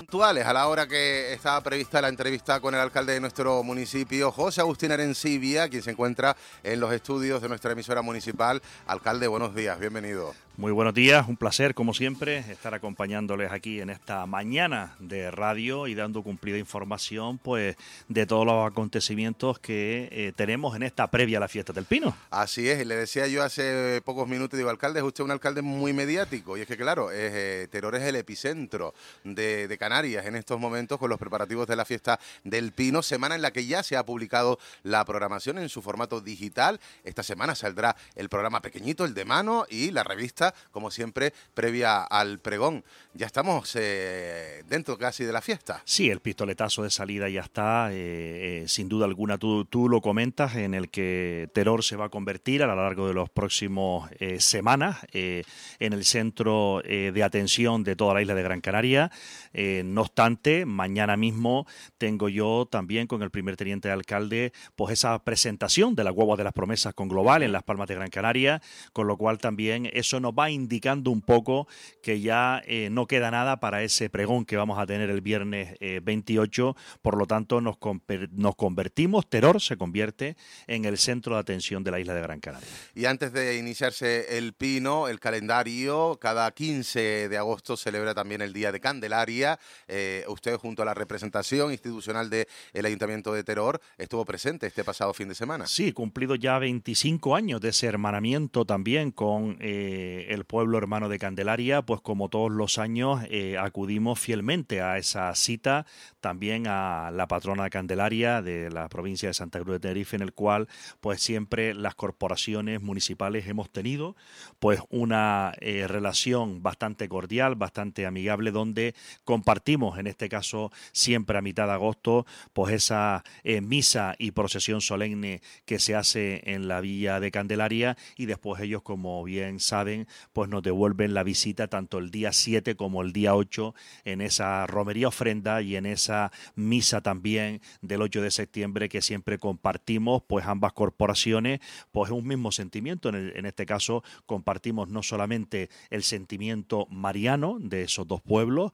puntuales a la hora que estaba prevista la entrevista con el alcalde de nuestro municipio, José Agustín Arencibia, quien se encuentra en los estudios de nuestra emisora municipal. Alcalde, buenos días, bienvenido. Muy buenos días, un placer como siempre estar acompañándoles aquí en esta mañana de radio y dando cumplida información pues de todos los acontecimientos que tenemos en esta previa a la fiesta del Pino. Así es, le decía yo hace pocos minutos, digo, alcalde, es usted un alcalde muy mediático y es que claro, Teror es el epicentro de Canarias en estos momentos con los preparativos de la fiesta del Pino, semana en la que ya se ha publicado la programación en su formato digital. Esta semana saldrá el programa pequeñito, el de mano, y la revista, como siempre, previa al pregón. Ya estamos dentro casi de la fiesta. Sí, el pistoletazo de salida ya está, sin duda alguna tú lo comentas, en el que Teror se va a convertir a lo largo de los próximos semanas en el centro de atención de toda la isla de Gran Canaria. No obstante, mañana mismo tengo yo también con el primer teniente de alcalde pues esa presentación de la guagua de las promesas con Global en Las Palmas de Gran Canaria, con lo cual también eso nos va indicando un poco que ya no queda nada para ese pregón que vamos a tener el viernes 28, por lo tanto nos convertimos, Teror se convierte en el centro de atención de la isla de Gran Canaria. Y antes de iniciarse el Pino, el calendario, cada 15 de agosto celebra también el Día de Candelaria. Usted, junto a la representación institucional del Ayuntamiento de Teror, estuvo presente este pasado fin de semana. Sí, cumplido ya 25 años de ese hermanamiento también con el pueblo hermano de Candelaria, pues como todos los años acudimos fielmente a esa cita, también a la patrona de Candelaria de la provincia de Santa Cruz de Tenerife, en el cual pues siempre las corporaciones municipales hemos tenido pues una relación bastante cordial, bastante amigable, donde compartimos, en este caso siempre a mitad de agosto, pues esa misa y procesión solemne que se hace en la villa de Candelaria, y después ellos, como bien saben, pues nos devuelven la visita tanto el día 7 como el día 8 en esa romería ofrenda y en esa misa también del 8 de septiembre que siempre compartimos pues ambas corporaciones, pues un mismo sentimiento. En este caso compartimos no solamente el sentimiento mariano de esos dos pueblos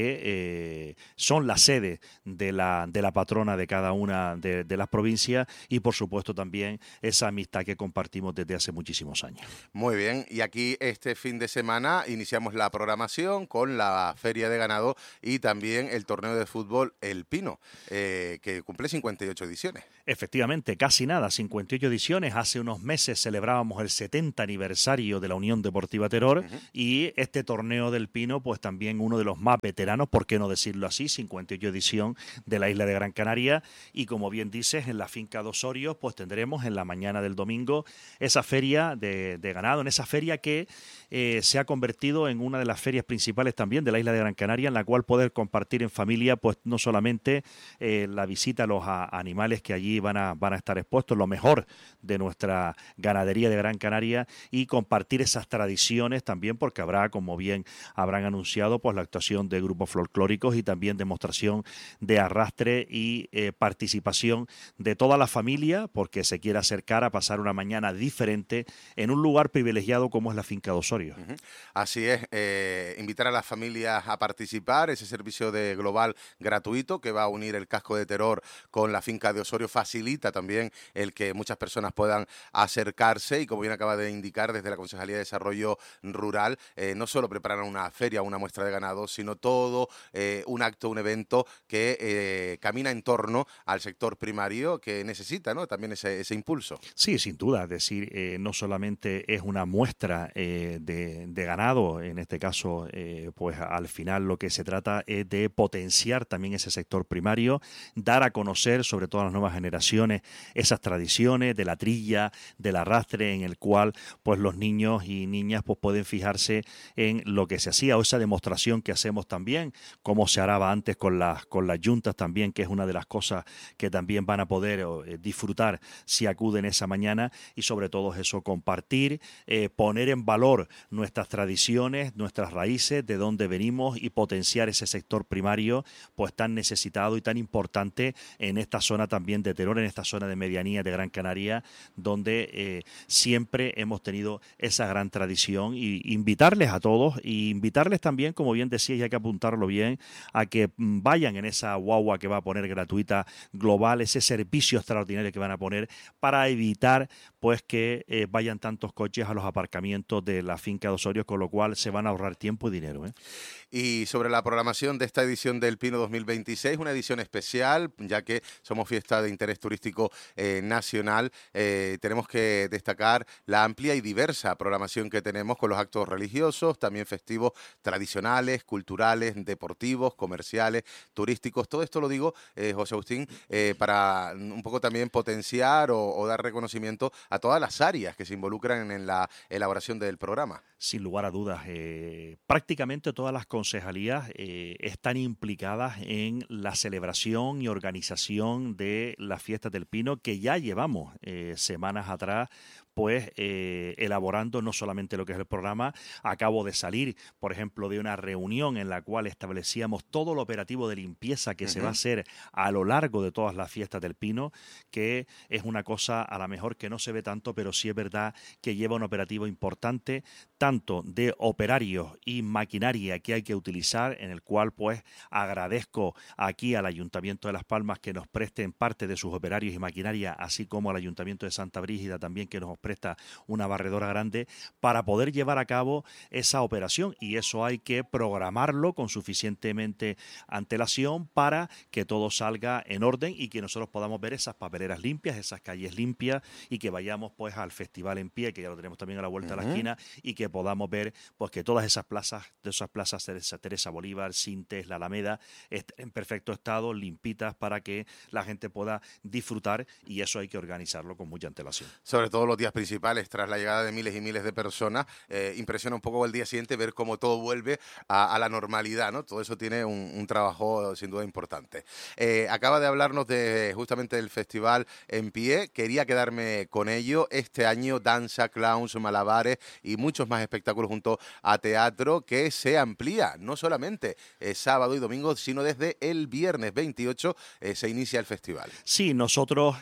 que son la sede de la patrona de cada una de las provincias, y por supuesto también esa amistad que compartimos desde hace muchísimos años. Muy bien, y aquí este fin de semana iniciamos la programación con la Feria de Ganado y también el torneo de fútbol El Pino, que cumple 58 ediciones. Efectivamente, casi nada, 58 ediciones. Hace unos meses celebrábamos el 70 aniversario de la Unión Deportiva Teror, y este torneo del Pino, pues también uno de los más veteranos, por qué no decirlo así, 58 edición de la isla de Gran Canaria. Y como bien dices, en la finca de Osorio, pues tendremos en la mañana del domingo esa feria de ganado, en esa feria que se ha convertido en una de las ferias principales también de la isla de Gran Canaria, en la cual poder compartir en familia, pues no solamente la visita a los animales que allí van a estar expuestos, lo mejor de nuestra ganadería de Gran Canaria, y compartir esas tradiciones también, porque habrá, como bien habrán anunciado, pues la actuación de grupos folclóricos y también demostración de arrastre y participación de toda la familia, porque se quiere acercar a pasar una mañana diferente en un lugar privilegiado como es la finca de Osorio. Así es, invitar a las familias a participar, ese servicio de Global gratuito que va a unir el casco de Teror con la finca de Osorio facilita también el que muchas personas puedan acercarse, y como bien acaba de indicar desde la Concejalía de Desarrollo Rural, no solo preparan una feria, una muestra de ganado, sino todo un acto, un evento que camina en torno al sector primario que necesita, ¿no?, también ese impulso. Sí, sin duda, es decir, no solamente es una muestra de ganado, en este caso, pues al final lo que se trata es de potenciar también ese sector primario, dar a conocer, sobre todo a las nuevas generaciones, esas tradiciones de la trilla, del arrastre, en el cual pues los niños y niñas pues pueden fijarse en lo que se hacía, o esa demostración que hacemos también, cómo se hará antes con las yuntas también, que es una de las cosas que también van a poder disfrutar si acuden esa mañana, y sobre todo eso, compartir, poner en valor valor nuestras tradiciones, nuestras raíces, de dónde venimos y potenciar ese sector primario pues tan necesitado y tan importante en esta zona también de Teror, en esta zona de medianía de Gran Canaria, donde siempre hemos tenido esa gran tradición, y invitarles a todos, y invitarles también, como bien decía, y hay que apuntarlo bien, a que vayan en esa guagua que va a poner gratuita Global, ese servicio extraordinario que van a poner para evitar pues que vayan tantos coches a los aparcamientos de la finca de Osorio, con lo cual se van a ahorrar tiempo y dinero. Y sobre la programación de esta edición del Pino 2026, una edición especial, ya que somos fiesta de interés turístico nacional, tenemos que destacar la amplia y diversa programación que tenemos con los actos religiosos, también festivos tradicionales, culturales, deportivos, comerciales, turísticos. Todo esto lo digo, José Agustín, para un poco también potenciar o dar reconocimiento a todas las áreas que se involucran en la elaboración del programa. Sin lugar a dudas, prácticamente todas las concejalías están implicadas en la celebración y organización de las fiestas del Pino, que ya llevamos semanas atrás pues elaborando no solamente lo que es el programa. Acabo de salir, por ejemplo, de una reunión en la cual establecíamos todo el operativo de limpieza que se va a hacer a lo largo de todas las fiestas del Pino, que es una cosa a lo mejor que no se ve tanto, pero sí es verdad que lleva un operativo importante, tanto de operarios y maquinaria que hay que utilizar, en el cual pues agradezco aquí al Ayuntamiento de Las Palmas que nos presten parte de sus operarios y maquinaria, así como al Ayuntamiento de Santa Brígida también, que nos presta una barredora grande para poder llevar a cabo esa operación, y eso hay que programarlo con suficientemente antelación para que todo salga en orden y que nosotros podamos ver esas papeleras limpias, esas calles limpias, y que vayamos pues al festival en pie, que ya lo tenemos también a la vuelta de la esquina, y que podamos ver pues que todas esas plazas Teresa Bolívar, Sintes, la Alameda, estén en perfecto estado, limpitas, para que la gente pueda disfrutar, y eso hay que organizarlo con mucha antelación. Sobre todo los días principales, tras la llegada de miles y miles de personas, impresiona un poco el día siguiente ver cómo todo vuelve a la normalidad, ¿no? Todo eso tiene un trabajo sin duda importante. Acaba de hablarnos de justamente del festival en pie, quería quedarme con ello. Este año danza, clowns, malabares y muchos más espectáculos junto a teatro, que se amplía, no solamente sábado y domingo, sino desde el viernes 28 se inicia el festival. Sí, nosotros,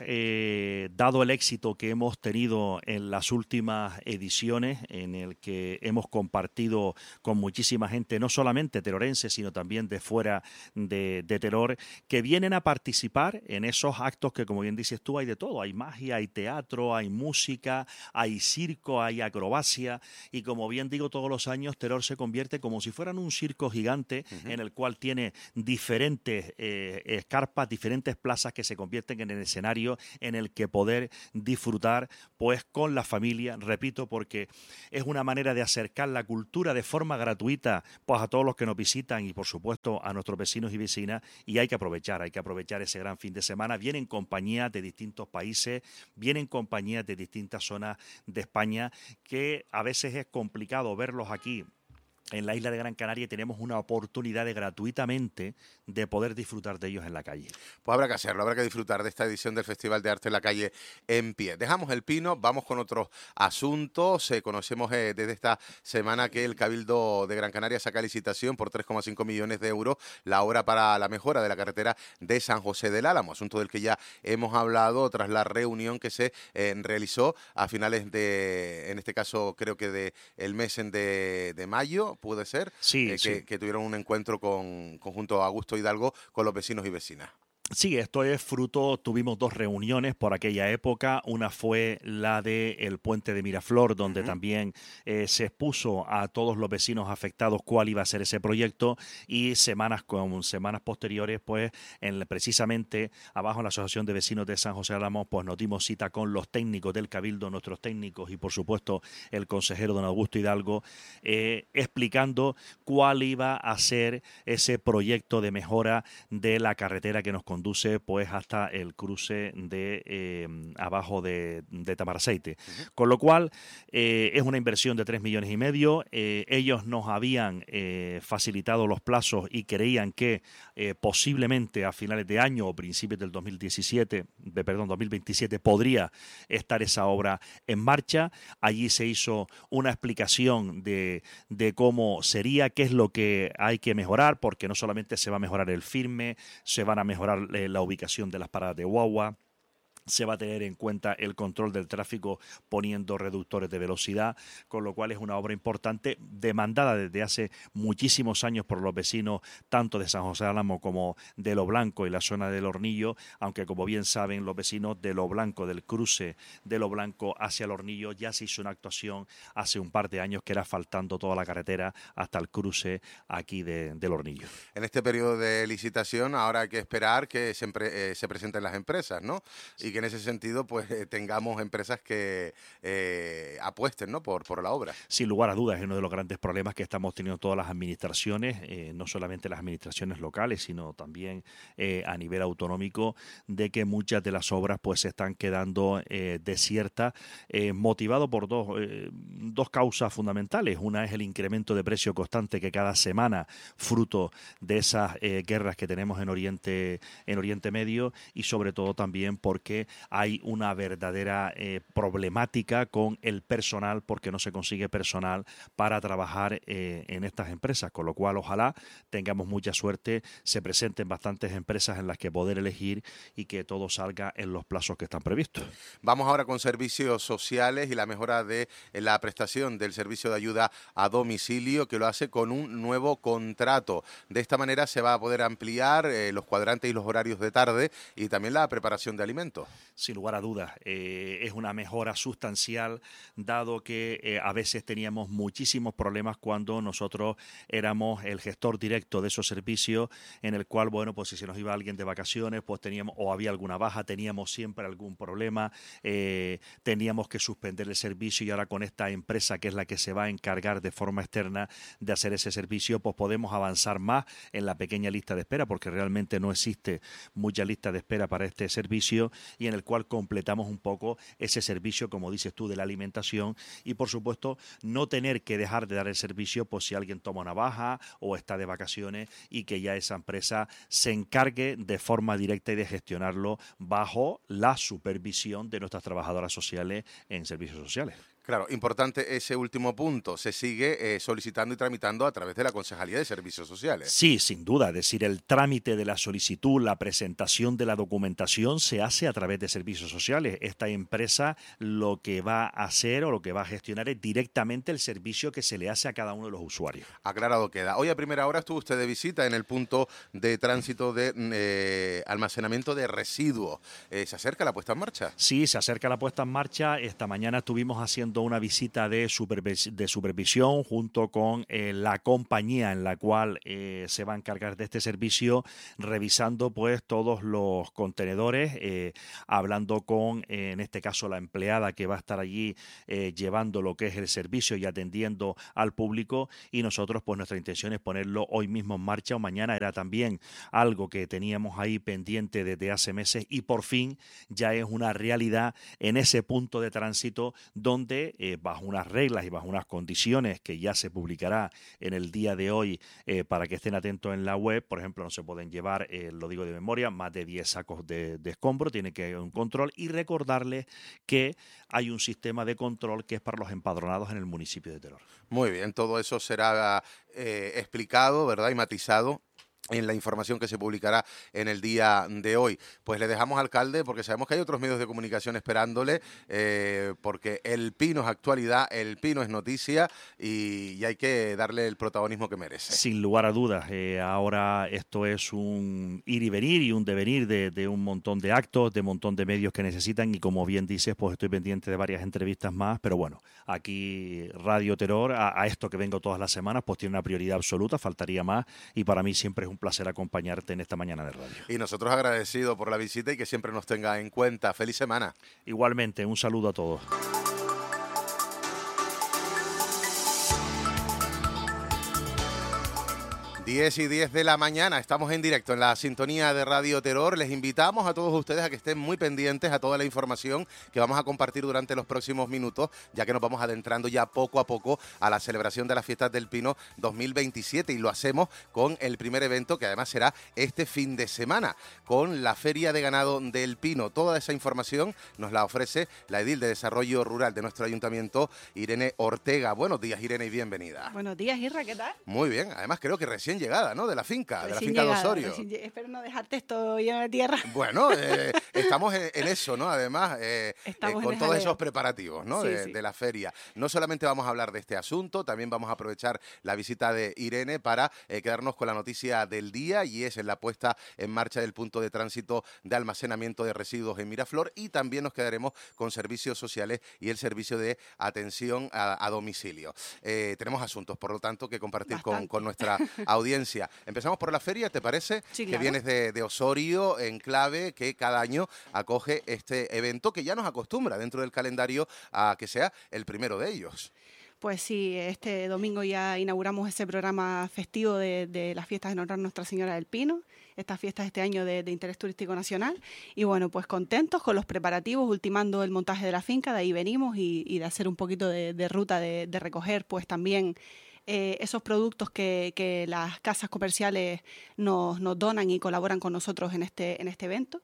dado el éxito que hemos tenido en las últimas ediciones, en el que hemos compartido con muchísima gente, no solamente terorense, sino también de fuera de Teror, que vienen a participar en esos actos que, como bien dices tú, hay de todo. Hay magia, hay teatro, hay música, hay circo, hay acrobacia, y como bien digo, todos los años Teror se convierte como si fueran un circo gigante en el cual tiene diferentes escarpas, diferentes plazas que se convierten en el escenario en el que poder disfrutar pues con la familia, repito, porque es una manera de acercar la cultura de forma gratuita pues a todos los que nos visitan, y por supuesto a nuestros vecinos y vecinas, y hay que aprovechar ese gran fin de semana. Vienen compañías de distintos países, vienen compañías de distintas zonas de España, que a veces es complicado verlos aquí en la isla de Gran Canaria, y tenemos una oportunidad de gratuitamente de poder disfrutar de ellos en la calle. Pues habrá que hacerlo, habrá que disfrutar de esta edición del Festival de Arte en la Calle en pie. Dejamos el Pino, vamos con otros asuntos. Conocemos desde esta semana que el Cabildo de Gran Canaria saca licitación por 3,5 millones de euros la obra para la mejora de la carretera de San José del Álamo, asunto del que ya hemos hablado tras la reunión que se realizó a finales de, en este caso creo que de el mes de mayo, puede ser, sí, sí. Que tuvieron un encuentro junto a Augusto Hidalgo con los vecinos y vecinas. Sí, esto es fruto, tuvimos dos reuniones por aquella época. Una fue la del puente de Miraflor, donde también se expuso a todos los vecinos afectados cuál iba a ser ese proyecto, y semanas posteriores, pues precisamente abajo en la Asociación de Vecinos de San José de Álamo, pues nos dimos cita con los técnicos del Cabildo, nuestros técnicos, y por supuesto el consejero don Augusto Hidalgo, explicando cuál iba a ser ese proyecto de mejora de la carretera que nos conduce pues hasta el cruce de abajo de Tamaraceite. Con lo cual es una inversión de 3,5 millones. Ellos nos habían facilitado los plazos y creían que posiblemente a finales de año o principios del 2027 podría estar esa obra en marcha. Allí se hizo una explicación de cómo sería, qué es lo que hay que mejorar, porque no solamente se va a mejorar el firme, se van a mejorar la ubicación de las paradas de guagua, se va a tener en cuenta el control del tráfico poniendo reductores de velocidad, con lo cual es una obra importante, demandada desde hace muchísimos años por los vecinos, tanto de San José de Álamo como de Lo Blanco y la zona del Hornillo, aunque como bien saben los vecinos de Lo Blanco, del cruce de Lo Blanco hacia el Hornillo, ya se hizo una actuación hace un par de años que era asfaltando toda la carretera hasta el cruce aquí del Hornillo. En este periodo de licitación ahora hay que esperar que se presenten las empresas, ¿no? Y que en ese sentido pues tengamos empresas que apuesten, ¿no? por la obra. Sin lugar a dudas es uno de los grandes problemas que estamos teniendo todas las administraciones, no solamente las administraciones locales, sino también a nivel autonómico, de que muchas de las obras pues se están quedando desiertas, motivado por dos causas fundamentales. Una es el incremento de precio constante que cada semana, fruto de esas guerras que tenemos en Oriente Medio, y sobre todo también porque hay una verdadera problemática con el personal, porque no se consigue personal para trabajar en estas empresas, con lo cual ojalá tengamos mucha suerte, se presenten bastantes empresas en las que poder elegir y que todo salga en los plazos que están previstos. Vamos ahora con servicios sociales y la mejora de la prestación del servicio de ayuda a domicilio, que lo hace con un nuevo contrato. De esta manera se va a poder ampliar los cuadrantes y los horarios de tarde y también la preparación de alimentos. Sin lugar a dudas, es una mejora sustancial, dado que a veces teníamos muchísimos problemas cuando nosotros éramos el gestor directo de esos servicios, en el cual, bueno, pues si se nos iba alguien de vacaciones, pues teníamos, o había alguna baja, teníamos siempre algún problema, teníamos que suspender el servicio, y ahora con esta empresa que es la que se va a encargar de forma externa de hacer ese servicio, pues podemos avanzar más en la pequeña lista de espera, porque realmente no existe mucha lista de espera para este servicio, y en el cual completamos un poco ese servicio, como dices tú, de la alimentación, y por supuesto no tener que dejar de dar el servicio pues si alguien toma una baja o está de vacaciones, y que ya esa empresa se encargue de forma directa y de gestionarlo bajo la supervisión de nuestras trabajadoras sociales en servicios sociales. Claro, importante ese último punto. Se sigue solicitando y tramitando a través de la Concejalía de Servicios Sociales. Sí, sin duda. Es decir, el trámite de la solicitud, la presentación de la documentación se hace a través de Servicios Sociales. Esta empresa lo que va a hacer o lo que va a gestionar es directamente el servicio que se le hace a cada uno de los usuarios. Aclarado queda. Hoy a primera hora estuvo usted de visita en el punto de tránsito de almacenamiento de residuos. ¿Se acerca la puesta en marcha? Sí, se acerca la puesta en marcha. Esta mañana estuvimos haciendo una visita de supervisión junto con la compañía en la cual se va a encargar de este servicio, revisando pues todos los contenedores, hablando con, en este caso, la empleada que va a estar allí llevando lo que es el servicio y atendiendo al público, y nosotros pues nuestra intención es ponerlo hoy mismo en marcha o mañana. Era también algo que teníamos ahí pendiente desde hace meses, y por fin ya es una realidad en ese punto de tránsito donde bajo unas reglas y bajo unas condiciones que ya se publicará en el día de hoy para que estén atentos en la web. Por ejemplo, no se pueden llevar, lo digo de memoria, más de 10 sacos de escombro, tiene que haber un control, y recordarles que hay un sistema de control que es para los empadronados en el municipio de Teror. Muy bien, todo eso será explicado, ¿verdad? Y matizado en la información que se publicará en el día de hoy. Pues le dejamos, alcalde, porque sabemos que hay otros medios de comunicación esperándole, porque el Pino es actualidad, el Pino es noticia, y hay que darle el protagonismo que merece. Sin lugar a dudas, ahora esto es un ir y venir y un devenir de un montón de actos, de un montón de medios que necesitan, y como bien dices, pues estoy pendiente de varias entrevistas más, pero bueno, aquí Radio Teror, a esto que vengo todas las semanas, pues tiene una prioridad absoluta, faltaría más, y para mí siempre es un placer acompañarte en esta mañana de radio. Y nosotros agradecidos por la visita y que siempre nos tenga en cuenta. ¡Feliz semana! Igualmente, un saludo a todos. 10:10 de la mañana, estamos en directo en la sintonía de Radio Terror. Les invitamos a todos ustedes a que estén muy pendientes a toda la información que vamos a compartir durante los próximos minutos, ya que nos vamos adentrando ya poco a poco a la celebración de las Fiestas del Pino 2027, y lo hacemos con el primer evento, que además será este fin de semana, con la Feria de Ganado del Pino. Toda esa información nos la ofrece la edil de Desarrollo Rural de nuestro ayuntamiento, Irene Ortega. Buenos días, Irene, y bienvenida. Buenos días, Irra, ¿qué tal? Muy bien, además creo que recién llegada, ¿no? De la finca, de Osorio. Espero no dejarte esto lleno de tierra. Bueno, estamos en eso, ¿no? Además, con todos esos preparativos, ¿no? Sí. De la feria. No solamente vamos a hablar de este asunto, también vamos a aprovechar la visita de Irene para quedarnos con la noticia del día, y es en la puesta en marcha del punto de tránsito de almacenamiento de residuos en Miraflor, y también nos quedaremos con servicios sociales y el servicio de atención a domicilio. Tenemos asuntos, por lo tanto, que compartir con nuestra audiencia. Empezamos por la feria, ¿te parece? Sí, que claro. vienes de Osorio, enclave, que cada año acoge este evento que ya nos acostumbra dentro del calendario a que sea el primero de ellos. Pues sí, este domingo ya inauguramos ese programa festivo de las fiestas en honor a Nuestra Señora del Pino, estas fiestas este año de interés turístico nacional, y bueno, pues contentos con los preparativos, ultimando el montaje de la finca, de ahí venimos, y de hacer un poquito de ruta, de recoger pues también esos productos que las casas comerciales nos donan y colaboran con nosotros en este evento.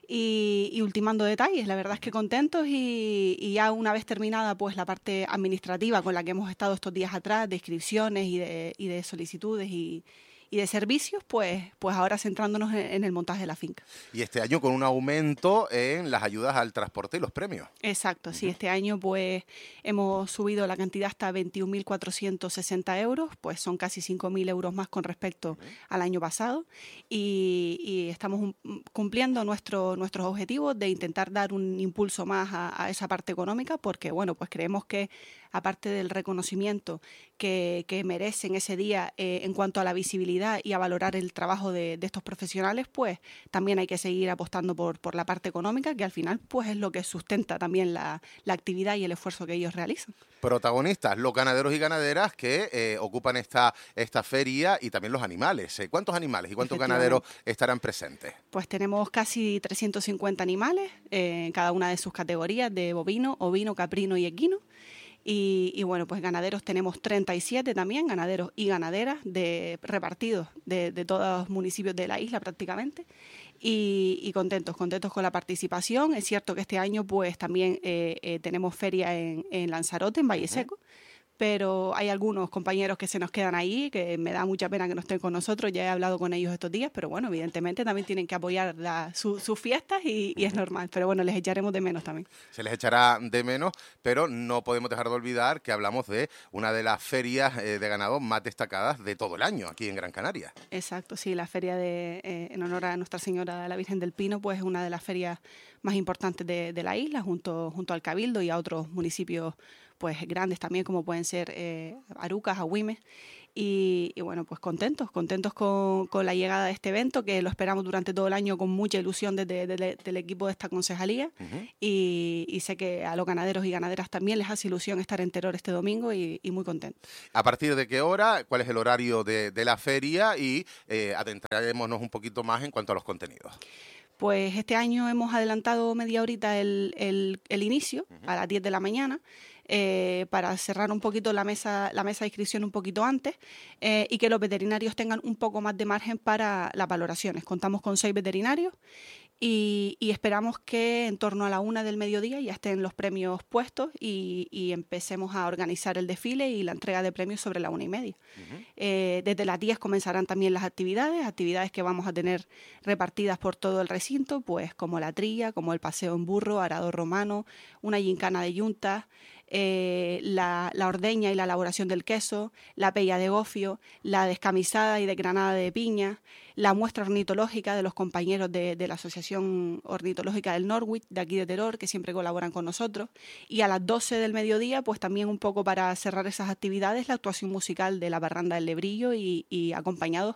Y ultimando detalles, la verdad es que contentos, y ya una vez terminada pues la parte administrativa con la que hemos estado estos días atrás, de inscripciones y de solicitudes y de servicios, pues ahora centrándonos en el montaje de la finca. Y este año con un aumento en las ayudas al transporte y los premios. Exacto, sí, este año pues hemos subido la cantidad hasta 21.460 euros, pues son casi 5.000 euros más con respecto al año pasado, y estamos cumpliendo nuestros objetivos de intentar dar un impulso más a esa parte económica, porque bueno, pues creemos que aparte del reconocimiento que merecen ese día en cuanto a la visibilidad y a valorar el trabajo de estos profesionales, pues también hay que seguir apostando por la parte económica, que al final pues es lo que sustenta también la actividad y el esfuerzo que ellos realizan. Protagonistas, los ganaderos y ganaderas que ocupan esta feria, y también los animales. ¿Cuántos animales y cuántos ganaderos estarán presentes? Pues tenemos casi 350 animales, en cada una de sus categorías, de bovino, ovino, caprino y equino. Y bueno, pues ganaderos tenemos 37 también, ganaderos y ganaderas repartidos de todos los municipios de la isla prácticamente, y contentos con la participación. Es cierto que este año pues también tenemos feria en Lanzarote, en Valle Seco, pero hay algunos compañeros que se nos quedan ahí, que me da mucha pena que no estén con nosotros. Ya he hablado con ellos estos días, pero bueno, evidentemente también tienen que apoyar sus fiestas, y es normal, pero bueno, les echaremos de menos también. Se les echará de menos, pero no podemos dejar de olvidar que hablamos de una de las ferias de ganado más destacadas de todo el año aquí en Gran Canaria. Exacto, sí, la feria en honor a Nuestra Señora la Virgen del Pino, pues es una de las ferias más importantes de la isla, junto al Cabildo y a otros municipios pues grandes también, como pueden ser Arucas, Agüimes, y bueno, pues contentos con la llegada de este evento, que lo esperamos durante todo el año con mucha ilusión desde del equipo de esta concejalía, y sé que a los ganaderos y ganaderas también les hace ilusión estar en Teror este domingo, y muy contentos. ¿A partir de qué hora? ¿Cuál es el horario de la feria? Y adentrarémonos un poquito más en cuanto a los contenidos. Pues este año hemos adelantado media horita el inicio, a las 10 de la mañana, para cerrar un poquito la mesa de inscripción un poquito antes, y que los veterinarios tengan un poco más de margen para las valoraciones. Contamos con 6 veterinarios, y esperamos que en torno a la 1 del mediodía ya estén los premios puestos, y empecemos a organizar el desfile y la entrega de premios sobre la 1:30. Desde las 10 comenzarán también las actividades que vamos a tener repartidas por todo el recinto, pues como la trilla, como el paseo en burro, arado romano, una gincana de yuntas, la ordeña y la elaboración del queso, la pella de gofio, la descamisada y desgranada de piña, la muestra ornitológica de los compañeros de la Asociación Ornitológica del Norwich, de aquí de Teror, que siempre colaboran con nosotros, y a las 12 del mediodía, pues también un poco para cerrar esas actividades, la actuación musical de la Parranda del Lebrillo, y acompañados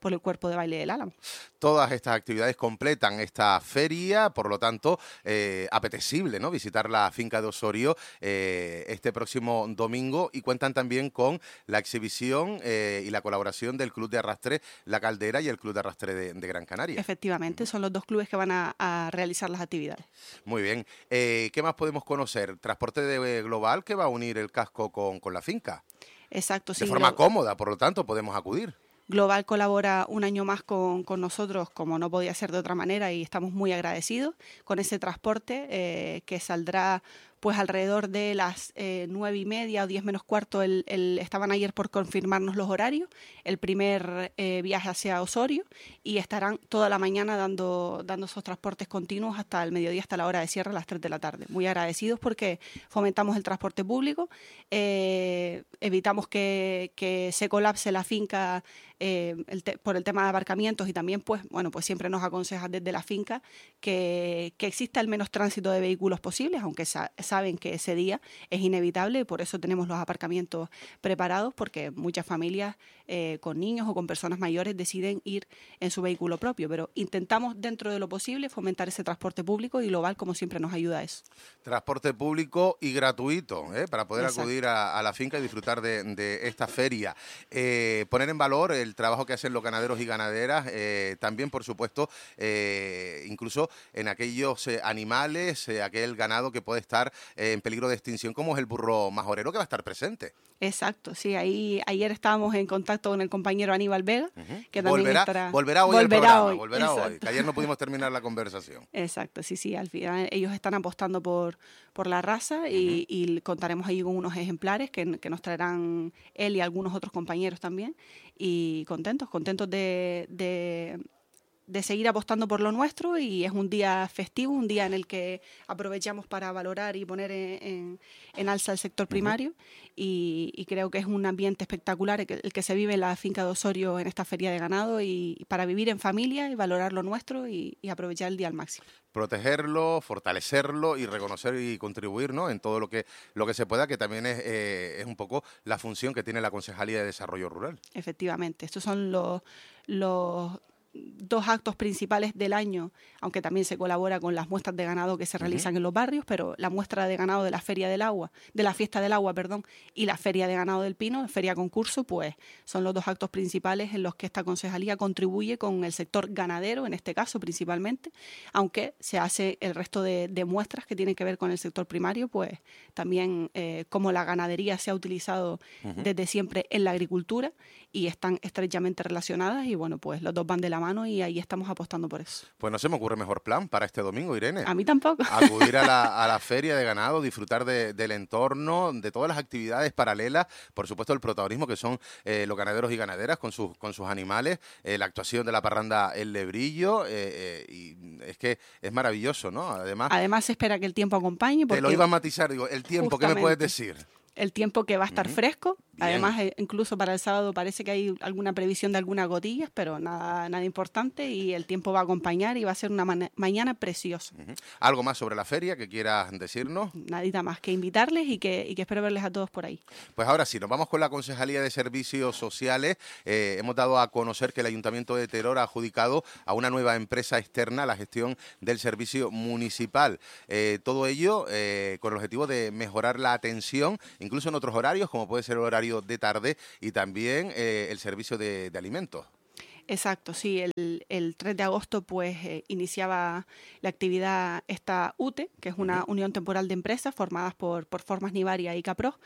por el Cuerpo de Baile del Álamo. Todas estas actividades completan esta feria, por lo tanto, apetecible, ¿no?, visitar la finca de Osorio este próximo domingo, y cuentan también con la exhibición y la colaboración del Club de Arrastre La Caldera y el Club de Arrastre de Gran Canaria. Efectivamente, son los dos clubes que van a realizar las actividades. Muy bien. ¿Qué más podemos conocer? Transporte global que va a unir el casco con la finca. Exacto, sí. De forma cómoda, por lo tanto, podemos acudir. Global colabora un año más con nosotros, como no podía ser de otra manera, y estamos muy agradecidos con ese transporte que saldrá pues alrededor de las 9:30 o 10 menos cuarto. Estaban ayer por confirmarnos los horarios, el primer viaje hacia Osorio, y estarán toda la mañana dando esos transportes continuos hasta el mediodía, hasta la hora de cierre, a las 3 de la tarde. Muy agradecidos porque fomentamos el transporte público, evitamos que se colapse la finca por el tema de aparcamientos, y también pues siempre nos aconsejan desde la finca que exista el menos tránsito de vehículos posibles, aunque saben que ese día es inevitable, y por eso tenemos los aparcamientos preparados, porque muchas familias con niños o con personas mayores deciden ir en su vehículo propio, pero intentamos dentro de lo posible fomentar ese transporte público, y Global como siempre nos ayuda a eso. Transporte público y gratuito, para poder Exacto. acudir a la finca y disfrutar de esta feria. Poner en valor el trabajo que hacen los ganaderos y ganaderas, también por supuesto, incluso en aquellos animales, aquel ganado que puede estar en peligro de extinción, como es el burro majorero, que va a estar presente. Exacto, sí, ayer estábamos en contacto con el compañero Aníbal Vega, que también volverá hoy al programa, hoy, volverá hoy, que ayer no pudimos terminar la conversación. Exacto, sí, al final ellos están apostando por la raza, y contaremos ahí con unos ejemplares que nos traerán él y algunos otros compañeros también, y contentos de seguir apostando por lo nuestro, y es un día festivo, un día en el que aprovechamos para valorar y poner en alza el sector primario, y creo que es un ambiente espectacular el que se vive en la finca de Osorio en esta feria de ganado, y para vivir en familia y valorar lo nuestro y aprovechar el día al máximo. Protegerlo, fortalecerlo y reconocer y contribuir, ¿no?, en todo lo que se pueda, que también es un poco la función que tiene la Concejalía de Desarrollo Rural. Efectivamente, estos son los dos actos principales del año, aunque también se colabora con las muestras de ganado que se realizan en los barrios, pero la muestra de ganado de la Feria del Agua, de la Fiesta del Agua, y la Feria de Ganado del Pino, Feria Concurso, pues son los dos actos principales en los que esta concejalía contribuye con el sector ganadero, en este caso principalmente, aunque se hace el resto de muestras que tienen que ver con el sector primario, pues también como la ganadería se ha utilizado desde siempre en la agricultura, y están estrechamente relacionadas, y pues los dos van de la mano, y ahí estamos apostando por eso. Pues no se me ocurre mejor plan para este domingo, Irene. A mí tampoco. Acudir a la feria de ganado, disfrutar del entorno, de todas las actividades paralelas, por supuesto el protagonismo que son los ganaderos y ganaderas con sus animales, la actuación de la parranda El Lebrillo, y es que es maravilloso, ¿no? Además se espera que el tiempo acompañe. Te lo iba a matizar, digo, el tiempo, ¿qué me puedes decir? El tiempo que va a estar fresco. Bien. Además, incluso para el sábado parece que hay alguna previsión de algunas gotillas, pero nada importante, y el tiempo va a acompañar y va a ser una mañana preciosa. ¿Algo más sobre la feria que quieras decirnos? Nadita más que invitarles y que espero verles a todos por ahí. Pues ahora sí, nos vamos con la Concejalía de Servicios Sociales. Hemos dado a conocer que el Ayuntamiento de Teror ha adjudicado a una nueva empresa externa la gestión del servicio municipal. Todo ello con el objetivo de mejorar la atención, incluso en otros horarios, como puede ser el horario de tarde, y también el servicio de alimentos. Exacto, sí, el 3 de agosto pues iniciaba la actividad esta UTE, que es una unión temporal de empresas formadas por Formas Nivaria y Capro.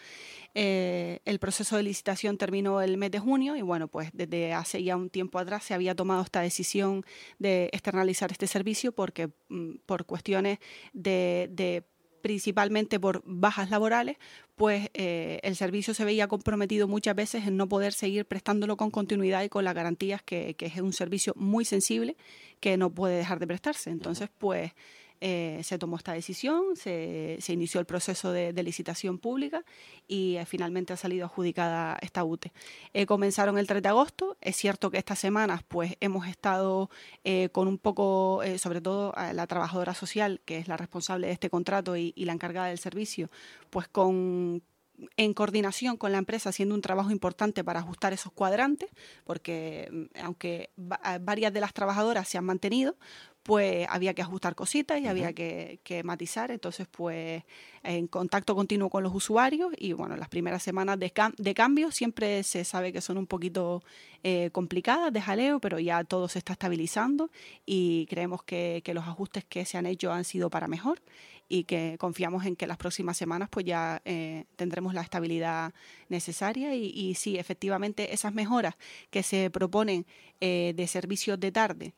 El proceso de licitación terminó el mes de junio, y pues desde hace ya un tiempo atrás se había tomado esta decisión de externalizar este servicio, porque por cuestiones de principalmente por bajas laborales, pues el servicio se veía comprometido muchas veces en no poder seguir prestándolo con continuidad y con las garantías que es un servicio muy sensible que no puede dejar de prestarse. Entonces, pues se tomó esta decisión, se inició el proceso de licitación pública, y finalmente ha salido adjudicada esta UTE. Comenzaron el 3 de agosto. Es cierto que estas semanas pues hemos estado con un poco, sobre todo la trabajadora social, que es la responsable de este contrato y la encargada del servicio, pues con en coordinación con la empresa, haciendo un trabajo importante para ajustar esos cuadrantes, porque aunque varias de las trabajadoras se han mantenido, pues había que ajustar cositas y había que matizar. Entonces, pues en contacto continuo con los usuarios y, bueno, las primeras semanas de cambio siempre se sabe que son un poquito complicadas, de jaleo, pero ya todo se está estabilizando y creemos que los ajustes que se han hecho han sido para mejor y que confiamos en que las próximas semanas pues ya tendremos la estabilidad necesaria y sí, efectivamente, esas mejoras que se proponen de servicios de tarde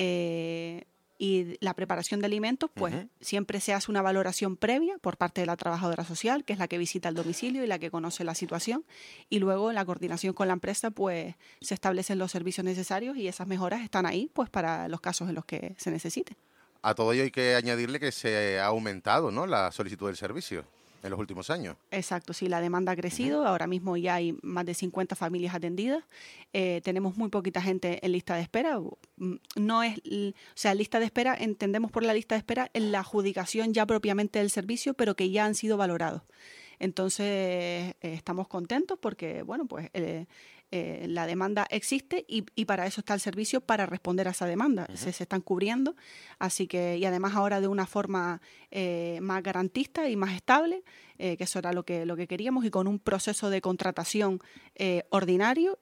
y la preparación de alimentos, pues siempre se hace una valoración previa por parte de la trabajadora social, que es la que visita el domicilio y la que conoce la situación, y luego en la coordinación con la empresa pues se establecen los servicios necesarios y esas mejoras están ahí pues para los casos en los que se necesite. A todo ello hay que añadirle que se ha aumentado, ¿no?, la solicitud del servicio en los últimos años. Exacto, sí, la demanda ha crecido. Ahora mismo ya hay más de 50 familias atendidas. Tenemos muy poquita gente en lista de espera. No es, o sea, lista de espera, entendemos por la lista de espera en la adjudicación ya propiamente del servicio, pero que ya han sido valorados. Entonces, estamos contentos porque, bueno, pues la demanda existe y para eso está el servicio, para responder a esa demanda. Se están cubriendo, así que, y además ahora de una forma más garantista y más estable, que eso era lo que queríamos, y con un proceso de contratación ordinario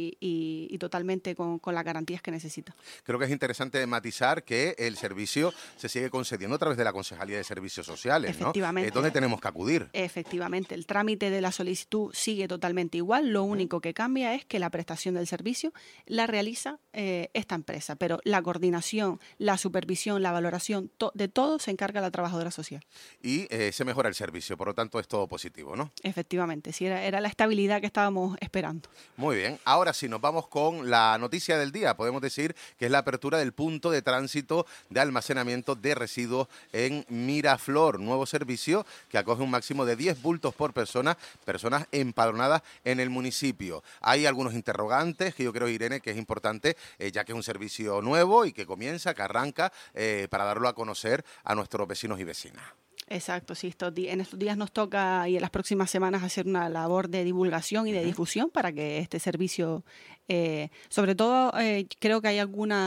y totalmente con las garantías que necesita. Creo que es interesante matizar que el servicio se sigue concediendo a través de la Concejalía de Servicios Sociales, ¿no? Efectivamente. ¿Dónde tenemos que acudir? Efectivamente, el trámite de la solicitud sigue totalmente igual, lo único que cambia es que la prestación del servicio la realiza esta empresa, pero la coordinación, la supervisión, la valoración, de todo se encarga la trabajadora social. Y se mejora el servicio, por lo tanto es todo positivo, ¿no? Efectivamente, sí, era la estabilidad que estábamos esperando. Muy bien, ahora sí, nos vamos con la noticia del día. Podemos decir que es la apertura del punto de tránsito de almacenamiento de residuos en Miraflor, nuevo servicio que acoge un máximo de 10 bultos por persona, personas empadronadas en el municipio. Hay algunos interrogantes que yo creo, Irene, que es importante, ya que es un servicio nuevo y que comienza, que arranca, para darlo a conocer a nuestros vecinos y vecinas. Exacto, sí, en estos días nos toca y en las próximas semanas hacer una labor de divulgación y de difusión para que este servicio, sobre todo creo que hay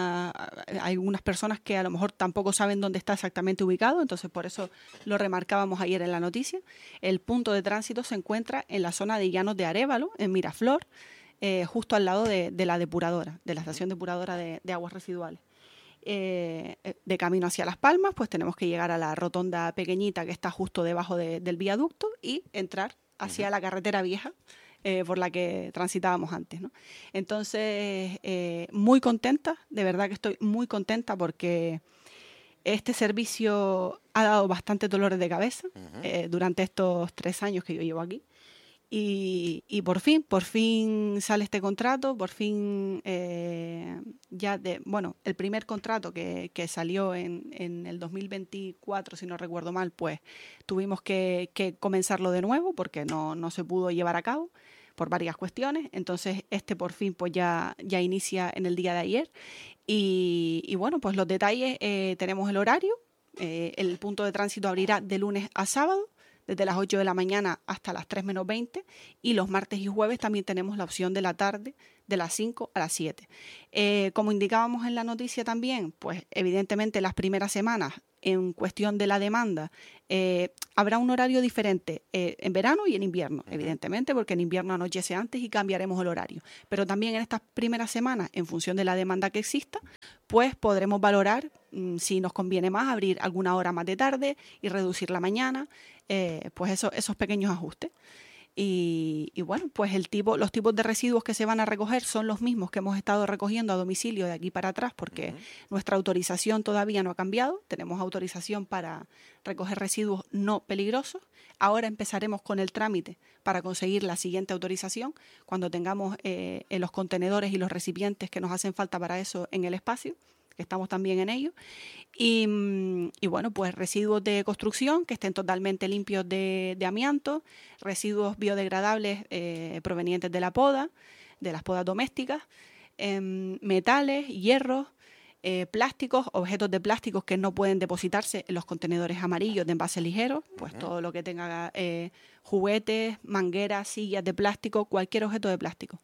algunas personas que a lo mejor tampoco saben dónde está exactamente ubicado, entonces por eso lo remarcábamos ayer en la noticia. El punto de tránsito se encuentra en la zona de Llanos de Arévalo, en Miraflor, justo al lado de la depuradora, de la estación depuradora de aguas residuales. De camino hacia Las Palmas, pues tenemos que llegar a la rotonda pequeñita que está justo debajo del viaducto y entrar hacia la carretera vieja por la que transitábamos antes, ¿no? Entonces, muy contenta, de verdad que estoy muy contenta porque este servicio ha dado bastantes dolores de cabeza durante estos 3 años que yo llevo aquí. Y por fin sale este contrato, por fin el primer contrato que salió en el 2024, si no recuerdo mal, pues tuvimos que comenzarlo de nuevo porque no se pudo llevar a cabo por varias cuestiones. Entonces por fin pues ya inicia en el día de ayer y bueno, pues los detalles, tenemos el horario, el punto de tránsito abrirá de lunes a sábado, desde las 8 de la mañana hasta las 3 menos 20, y los martes y jueves también tenemos la opción de la tarde, de las 5 a las 7. Como indicábamos en la noticia también, pues evidentemente las primeras semanas, en cuestión de la demanda, habrá un horario diferente en verano y en invierno, evidentemente, porque en invierno anochece antes y cambiaremos el horario. Pero también en estas primeras semanas, en función de la demanda que exista, pues podremos valorar si nos conviene más abrir alguna hora más de tarde y reducir la mañana, pues esos pequeños ajustes. Y bueno, pues los tipos de residuos que se van a recoger son los mismos que hemos estado recogiendo a domicilio de aquí para atrás, porque nuestra autorización todavía no ha cambiado. Tenemos autorización para recoger residuos no peligrosos. Ahora empezaremos con el trámite para conseguir la siguiente autorización cuando tengamos los contenedores y los recipientes que nos hacen falta para eso en el espacio, que estamos también en ello. Y bueno, pues residuos de construcción que estén totalmente limpios de amianto, residuos biodegradables provenientes de la poda, de las podas domésticas, metales, hierros, plásticos, objetos de plásticos que no pueden depositarse en los contenedores amarillos de envase ligero, pues todo lo que tenga juguetes, mangueras, sillas de plástico, cualquier objeto de plástico.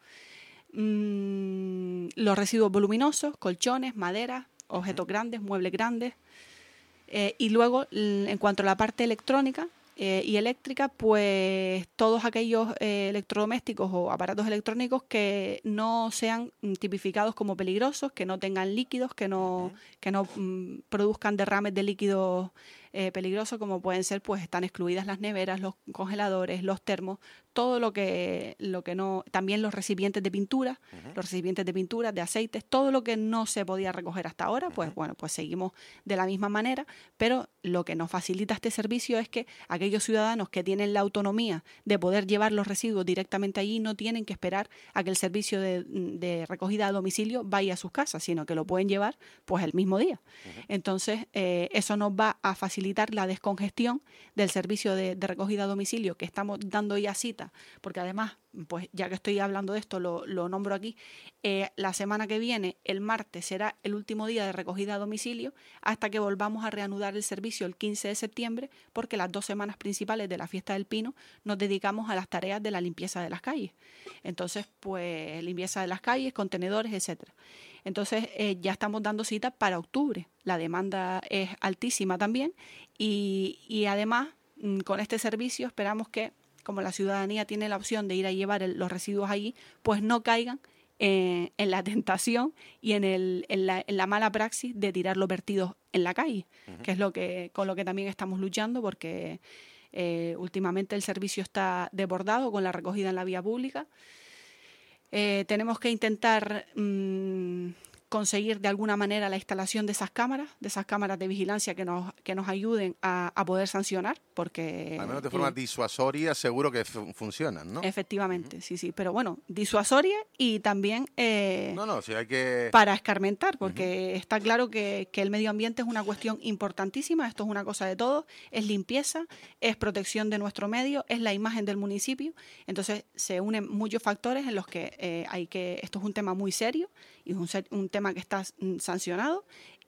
Los residuos voluminosos, colchones, madera, objetos grandes, muebles grandes. Y luego, en cuanto a la parte electrónica y eléctrica, pues todos aquellos electrodomésticos o aparatos electrónicos que no sean tipificados como peligrosos, que no tengan líquidos, que no produzcan derrames de líquidos peligrosos, como pueden ser, pues están excluidas las neveras, los congeladores, los termos, todo lo que no, también los recipientes de pintura, de aceites, todo lo que no se podía recoger hasta ahora, pues bueno, pues seguimos de la misma manera, pero lo que nos facilita este servicio es que aquellos ciudadanos que tienen la autonomía de poder llevar los residuos directamente allí no tienen que esperar a que el servicio de recogida a domicilio vaya a sus casas, sino que lo pueden llevar pues el mismo día. Entonces, eso nos va a facilitar la descongestión del servicio de recogida a domicilio, que estamos dando ya cita, porque además, pues ya que estoy hablando de esto, lo nombro aquí, la semana que viene, el martes, será el último día de recogida a domicilio, hasta que volvamos a reanudar el servicio el 15 de septiembre, porque las 2 semanas principales de la Fiesta del Pino nos dedicamos a las tareas de la limpieza de las calles. Entonces, pues limpieza de las calles, contenedores, etcétera. Entonces, ya estamos dando cita para octubre. La demanda es altísima también y además, con este servicio esperamos que, como la ciudadanía tiene la opción de ir a llevar los residuos allí, pues no caigan en la tentación y en la mala praxis de tirar los vertidos en la calle, que es con lo que también estamos luchando, porque últimamente el servicio está desbordado con la recogida en la vía pública. Tenemos que intentar conseguir de alguna manera la instalación de esas cámaras de vigilancia que nos ayuden a poder sancionar, porque... Al menos de forma disuasoria seguro que funcionan, ¿no? Efectivamente, sí, pero bueno, disuasoria y también sí hay que... para escarmentar, porque está claro que el medio ambiente es una cuestión importantísima, esto es una cosa de todos, es limpieza, es protección de nuestro medio, es la imagen del municipio, entonces se unen muchos factores en los que esto es un tema muy serio y es un tema que está sancionado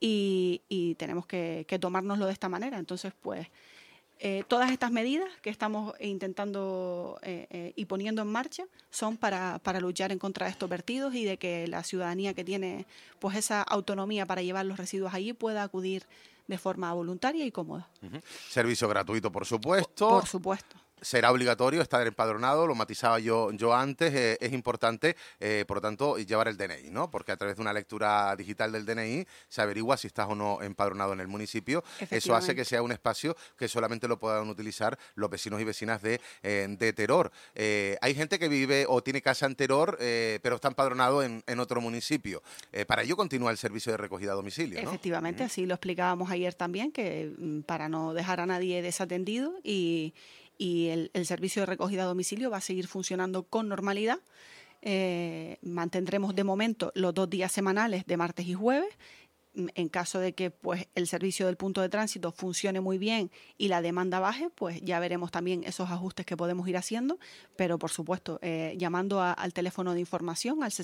y tenemos que tomárnoslo de esta manera. Entonces, pues, todas estas medidas que estamos intentando y poniendo en marcha son para luchar en contra de estos vertidos y de que la ciudadanía que tiene pues esa autonomía para llevar los residuos allí pueda acudir de forma voluntaria y cómoda. Servicio gratuito, por supuesto. Por supuesto. Será obligatorio estar empadronado, lo matizaba yo antes, es importante, por lo tanto, llevar el DNI, ¿no? Porque a través de una lectura digital del DNI se averigua si estás o no empadronado en el municipio. Eso hace que sea un espacio que solamente lo puedan utilizar los vecinos y vecinas de Teror. Hay gente que vive o tiene casa en Teror, pero está empadronado en otro municipio. Para ello continúa el servicio de recogida a domicilio, ¿no? Efectivamente, así lo explicábamos ayer también, que para no dejar a nadie desatendido y el servicio de recogida a domicilio va a seguir funcionando con normalidad. Mantendremos de momento los 2 días semanales de martes y jueves. En caso de que pues el servicio del punto de tránsito funcione muy bien y la demanda baje, pues ya veremos también esos ajustes que podemos ir haciendo, pero por supuesto llamando al teléfono de información al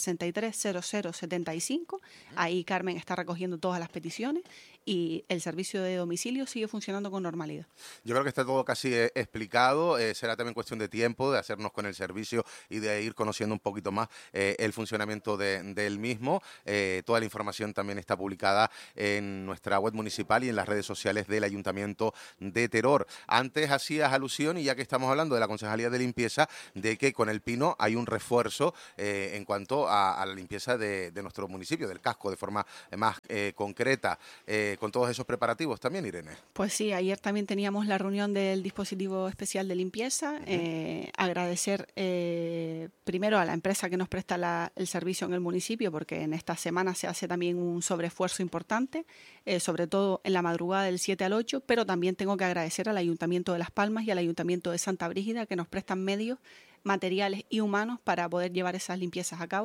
630075, ahí Carmen está recogiendo todas las peticiones y el servicio de domicilio sigue funcionando con normalidad. Yo creo que está todo casi explicado, será también cuestión de tiempo, de hacernos con el servicio y de ir conociendo un poquito más el funcionamiento del mismo. Toda la información también está publicada en nuestra web municipal y en las redes sociales del Ayuntamiento de Teror. Antes hacías alusión, y ya que estamos hablando de la Concejalía de Limpieza, de que con el Pino hay un refuerzo en cuanto a la limpieza de nuestro municipio, del casco, de forma más concreta, con todos esos preparativos también, Irene. Pues sí, ayer también teníamos la reunión del dispositivo especial de limpieza. Agradecer primero a la empresa que nos presta el servicio en el municipio, porque en esta semana se hace también un sobreesfuerzo importante, sobre todo en la madrugada del 7 al 8, pero también tengo que agradecer al Ayuntamiento de Las Palmas y al Ayuntamiento de Santa Brígida, que nos prestan medios, materiales y humanos para poder llevar esas limpiezas a cabo,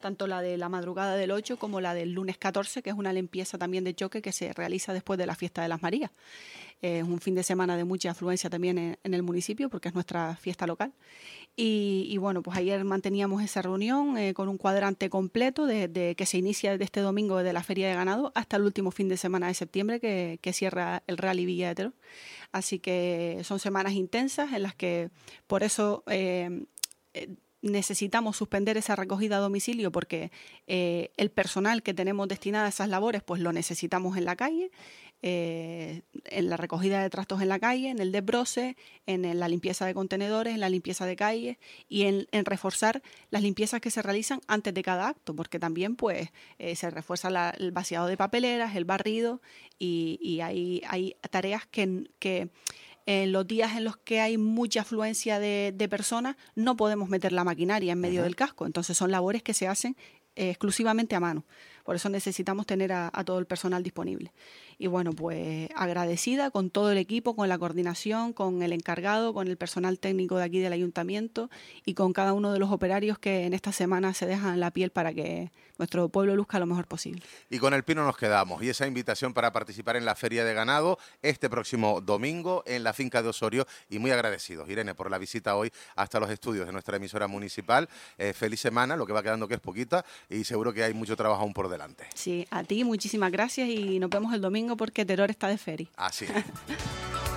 tanto la de la madrugada del 8 como la del lunes 14, que es una limpieza también de choque que se realiza después de la fiesta de las Marías. Es un fin de semana de mucha afluencia también en el municipio porque es nuestra fiesta local. Y bueno, pues ayer manteníamos esa reunión con un cuadrante completo de que se inicia desde este domingo desde la Feria de Ganado hasta el último fin de semana de septiembre que cierra el Rally Villa de Teror. Así que son semanas intensas en las que por eso necesitamos suspender esa recogida a domicilio porque el personal que tenemos destinado a esas labores pues lo necesitamos en la calle, en la recogida de trastos en la calle, en el desbroce, en la limpieza de contenedores, en la limpieza de calles y en reforzar las limpiezas que se realizan antes de cada acto, porque también pues se refuerza el vaciado de papeleras, el barrido y hay tareas que en los días en los que hay mucha afluencia de personas no podemos meter la maquinaria en medio del casco, entonces son labores que se hacen exclusivamente a mano. Por eso necesitamos tener a todo el personal disponible. Y bueno, pues agradecida con todo el equipo, con la coordinación, con el encargado, con el personal técnico de aquí del ayuntamiento y con cada uno de los operarios que en esta semana se dejan la piel para que nuestro pueblo luzca lo mejor posible. Y con el pino nos quedamos. Y esa invitación para participar en la Feria de Ganado este próximo domingo en la finca de Osorio. Y muy agradecidos, Irene, por la visita hoy hasta los estudios de nuestra emisora municipal. Feliz semana, lo que va quedando que es poquita y seguro que hay mucho trabajo aún por delante. Sí, a ti muchísimas gracias y nos vemos el domingo porque Teror está de feria. Así es.